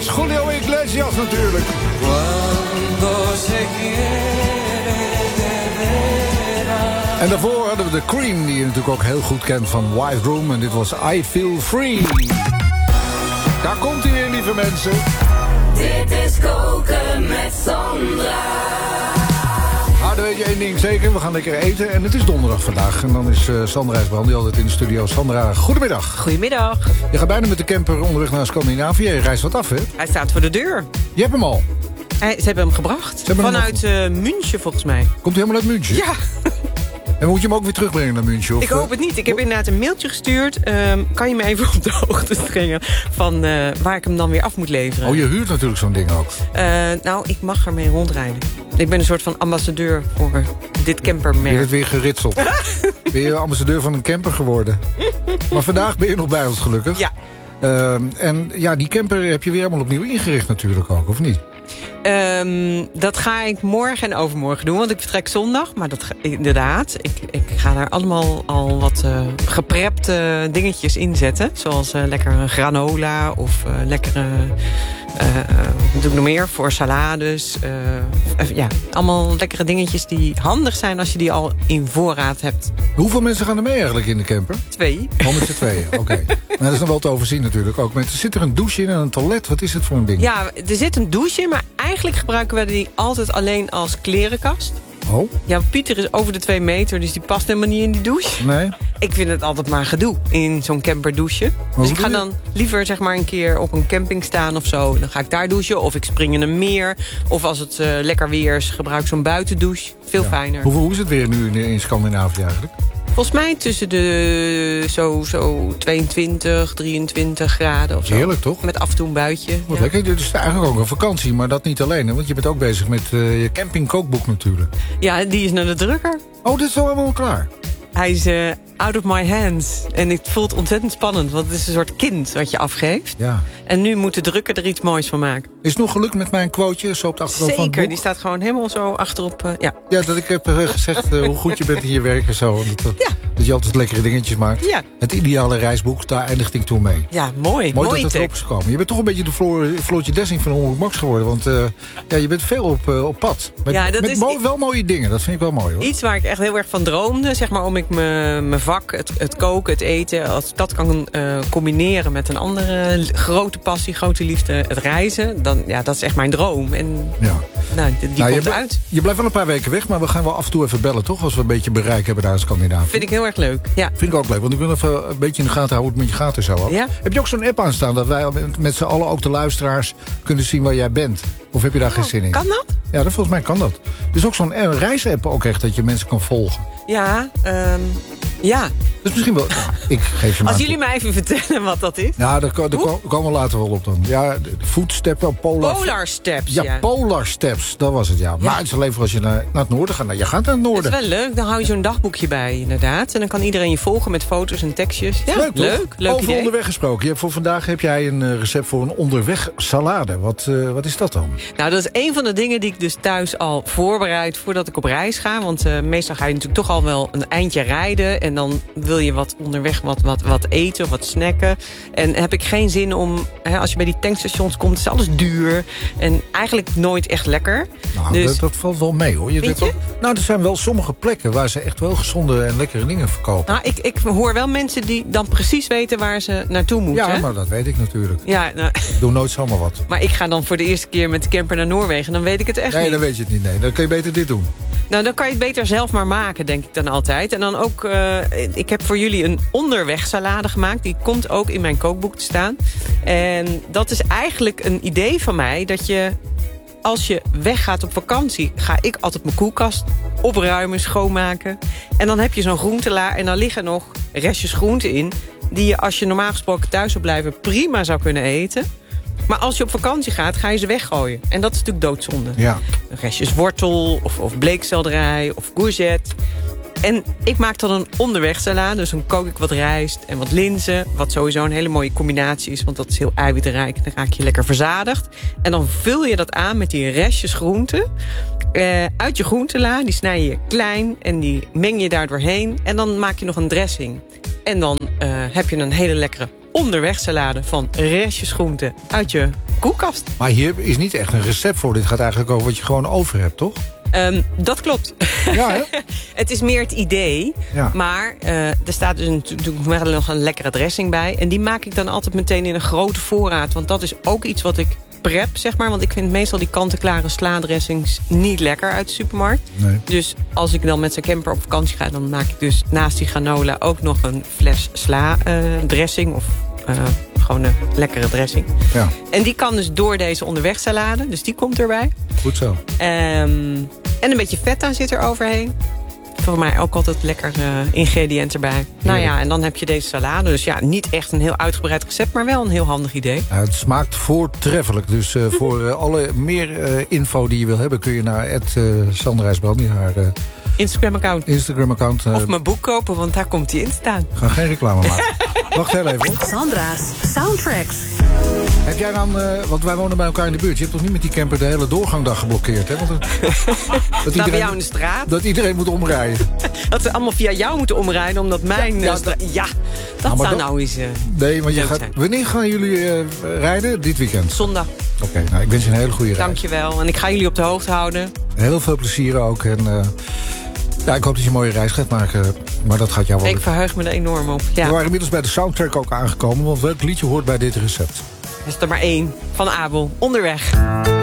was Julio Iglesias natuurlijk. En daarvoor hadden we de Cream, die je natuurlijk ook heel goed kent van White Room. En dit was I Feel Free. Daar komt hij weer, lieve mensen. Dit is Koken met Sandra. Maar dan weet je één ding zeker, we gaan lekker eten. En het is donderdag vandaag. En dan is Sandra IJsbrand, die altijd in de studio. Sandra, goedemiddag. Goedemiddag. Je gaat bijna met de camper onderweg naar Scandinavië. Je reist wat af, hè? Hij staat voor de deur. Je hebt hem al. Ze hebben hem gebracht. Vanuit München, volgens mij. Komt hij helemaal uit München? Ja. En moet je hem ook weer terugbrengen naar München? Of, ik hoop het niet. Ik heb inderdaad een mailtje gestuurd. Kan je me even op de hoogte brengen van waar ik hem dan weer af moet leveren? Oh, je huurt natuurlijk zo'n ding ook. Nou, ik mag ermee rondrijden. Ik ben een soort van ambassadeur voor dit campermerk. Ben je het weer geritseld? Ben je ambassadeur van een camper geworden? Maar vandaag ben je nog bij ons, gelukkig. Ja. En ja, die camper heb je weer helemaal opnieuw ingericht natuurlijk ook, of niet? Dat ga ik morgen en overmorgen doen, want ik vertrek zondag. Maar inderdaad, ik ga daar allemaal al wat geprepte dingetjes in zetten. Zoals lekkere granola of lekkere... wat doe ik nog meer? Voor salades. Ja, allemaal lekkere dingetjes die handig zijn als je die al in voorraad hebt. Hoeveel mensen gaan er mee eigenlijk in de camper? 2. Oh, met z'n tweeën, oké. Nou, dat is dan wel te overzien natuurlijk ook. Maar zit er een douche in en een toilet? Wat is het voor een ding? Ja, er zit een douche in, maar eigenlijk gebruiken we die altijd alleen als klerenkast. Oh? Ja, Pieter is over de 2 meter, dus die past helemaal niet in die douche. Nee? Ik vind het altijd maar gedoe in zo'n camper douchen. Dus ik ga dan liever zeg maar een keer op een camping staan of zo. Dan ga ik daar douchen of ik spring in een meer. Of als het lekker weer is, gebruik zo'n buitendouche. Veel fijner. Hoe is het weer nu in Scandinavië eigenlijk? Volgens mij tussen de zo 22, 23 graden of zo. Heerlijk, toch? Met af en toe een buitje. Wat lekker. Dit is eigenlijk ook een vakantie, maar dat niet alleen. Hè? Want je bent ook bezig met je campingkookboek natuurlijk. Ja, die is naar de drukker. Oh, dit is al helemaal klaar. Hij is out of my hands. En het voelt ontzettend spannend, want het is een soort kind wat je afgeeft. Ja. En nu moet de drukker er iets moois van maken. Is het nog gelukt met mijn quoteje zo op de achtergrond van het Zeker, boek? die staat gewoon helemaal zo achterop. Ja, dat ik heb gezegd hoe goed je bent in je werk en zo. Dat je altijd lekkere dingetjes maakt. Ja. Het ideale reisboek, daar eindigt ik toen mee. Ja, mooi dat het tekst. erop is gekomen. Je bent toch een beetje de Floortje Dessing van Omroep Max geworden. Want je bent veel op pad. Met wel mooie dingen, dat vind ik wel mooi, hoor. Iets waar ik echt heel erg van droomde. Zeg maar om ik mijn vak, het koken, het eten... als ik dat kan combineren met een andere grote passie, grote liefde... het reizen, dan dat is echt mijn droom. En die komt uit. Je blijft wel een paar weken weg, maar we gaan wel af en toe even bellen, toch? Als we een beetje bereik hebben daar in Scandinavië. Vind ik heel erg leuk, ja. Vind ik ook leuk, want ik wil even een beetje in de gaten houden... hoe het met je gaat en zo. Ja. Heb je ook zo'n app aanstaan dat wij met z'n allen, ook de luisteraars... kunnen zien waar jij bent? Of heb je daar geen zin in? Kan dat? Ja, volgens mij kan dat. Er is ook zo'n reisapp ook echt dat je mensen kan volgen. Ja, Dus misschien wel... ik geef je maar. Als jullie mij even vertellen wat dat is. Ja, daar komen we later wel op dan. Ja, de Footstep, Polar Steps, ja. Polar Steps, dat was het, ja. Maar het is alleen voor als je naar het noorden gaat. Nou, je gaat naar het noorden. Dat is wel leuk. Dan hou je zo'n dagboekje bij, inderdaad. En dan kan iedereen je volgen met foto's en tekstjes. Ja, leuk. Over idee. onderweg gesproken. Voor vandaag heb jij een recept voor een onderweg salade. Wat is dat dan? Nou, dat is een van de dingen die ik dus thuis al voorbereid voordat ik op reis ga. Want meestal ga je natuurlijk toch al wel een eindje rijden. En dan wil je wat onderweg wat eten of wat snacken. En heb ik geen zin om... als je bij die tankstations komt, is alles duur. En eigenlijk nooit echt lekker. Nou, dus, dat valt wel mee, hoor. Vind je? Nou, er zijn wel sommige plekken waar ze echt wel gezonde en lekkere dingen verkopen. Nou, ik hoor wel mensen die dan precies weten waar ze naartoe moeten. Ja, maar dat weet ik natuurlijk. Ja, nou, ik doe nooit zomaar wat. Maar ik ga dan voor de eerste keer met de camper naar Noorwegen. Dan weet ik het echt niet. Nee, dan weet je het niet. Nee, dan kun je beter dit doen. Nou, dan kan je het beter zelf maar maken, denk ik dan altijd. En dan ook, ik heb voor jullie een onderwegsalade gemaakt. Die komt ook in mijn kookboek te staan. En dat is eigenlijk een idee van mij dat je... Als je weggaat op vakantie, ga ik altijd mijn koelkast opruimen, schoonmaken. En dan heb je zo'n groentela en dan liggen nog restjes groenten in... die je, als je normaal gesproken thuis zou blijven, prima zou kunnen eten. Maar als je op vakantie gaat, ga je ze weggooien. En dat is natuurlijk doodzonde. Ja. Restjes wortel of bleekselderij of courgette. En ik maak dan een onderwegsalade. Dus dan kook ik wat rijst en wat linzen. Wat sowieso een hele mooie combinatie is. Want dat is heel eiwitrijk. Dan raak je lekker verzadigd. En dan vul je dat aan met die restjes groenten. Uit je groentela. Die snij je klein. En die meng je daar doorheen. En dan maak je nog een dressing. En dan heb je een hele lekkere onderwegsalade van restjes groenten uit je koelkast. Maar hier is niet echt een recept voor. Dit gaat eigenlijk over wat je gewoon over hebt, toch? Dat klopt. Ja, hè? Het is meer het idee. Ja. Maar er staat dus natuurlijk nog een lekkere dressing bij. En die maak ik dan altijd meteen in een grote voorraad. Want dat is ook iets wat ik prep, zeg maar. Want ik vind meestal die kant-en-klare sla-dressings niet lekker uit de supermarkt. Nee. Dus als ik dan met zijn camper op vakantie ga, dan maak ik dus naast die granola ook nog een fles sla-dressing. Of gewoon een lekkere dressing. Ja, En die kan dus door deze onderwegsalade. Dus die komt erbij. goed zo. En een beetje feta zit er overheen. Voor mij ook altijd lekker ingrediënt erbij. Nou ja, en dan heb je deze salade. Dus ja, niet echt een heel uitgebreid recept, maar wel een heel handig idee. Nou, het smaakt voortreffelijk. Dus voor alle meer info die je wil hebben, kun je naar Sandra IJsbrandi, haar Instagram-account. Instagram-account. Of mijn boek kopen, want daar komt hij in staan. Ga geen reclame maken. Wacht heel even. Sandra's Soundtracks. Heb jij dan, want wij wonen bij elkaar in de buurt. Je hebt toch niet met die camper de hele doorgangdag geblokkeerd, hè? Want Staat bij jou in de straat. Dat iedereen moet omrijden. Dat ze allemaal via jou moeten omrijden, omdat mijn... Ja, dat maar zou nou eens... nee, want je leuk gaat, zijn. wanneer gaan jullie rijden? Dit weekend? Zondag. Oké, nou, ik wens je een hele goede reis. Dankjewel. En ik ga jullie op de hoogte houden. Heel veel plezier ook. En ja, ik hoop dat je een mooie reis gaat maken. Maar dat gaat jou wel Ik lukken. verheug me er enorm op. Ja. We waren inmiddels bij de soundtrack ook aangekomen. Want welk liedje hoort bij dit recept? Er is er maar één. Van Abel. Onderweg.